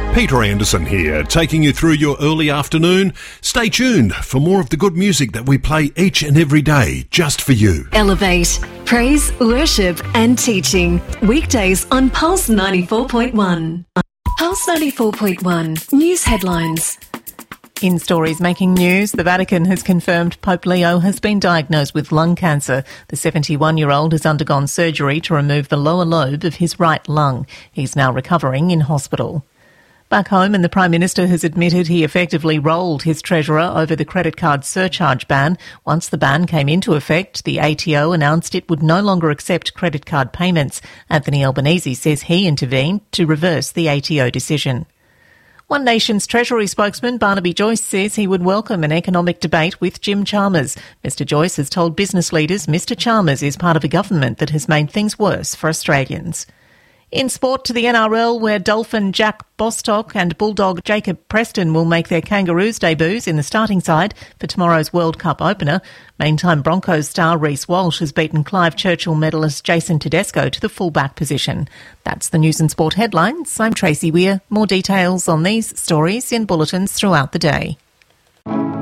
Peter Anderson here, taking you through your early afternoon. Stay tuned for more of the good music that we play each and every day, just for you. Elevate, praise, worship and teaching. Weekdays on Pulse 94.1. Pulse 94.1, news headlines. In stories making news, the Vatican has confirmed Pope Leo has been diagnosed with lung cancer. The 71-year-old has undergone surgery to remove the lower lobe of his right lung. He's now recovering in hospital. Back home, and the Prime Minister has admitted he effectively rolled his treasurer over the credit card surcharge ban. Once the ban came into effect, the ATO announced it would no longer accept credit card payments. Anthony Albanese says he intervened to reverse the ATO decision. One Nation's Treasury spokesman Barnaby Joyce says he would welcome an economic debate with Jim Chalmers. Mr Joyce has told business leaders Mr Chalmers is part of a government that has made things worse for Australians. In sport, to the NRL, where Dolphin Jack Bostock and Bulldog Jacob Preston will make their Kangaroos debuts in the starting side for tomorrow's World Cup opener. Main-time Broncos star Reece Walsh has beaten Clive Churchill medalist Jason Tedesco to the fullback position. That's the news and sport headlines. I'm Tracy Weir. More details on these stories in bulletins throughout the day.